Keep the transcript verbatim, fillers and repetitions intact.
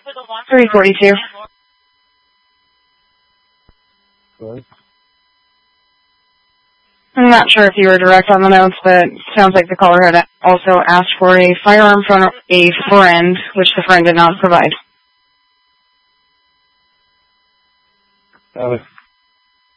three forty-two. Good. I'm not sure if you were direct on the notes, but it sounds like the caller had also asked for a firearm from a friend, which the friend did not provide. That was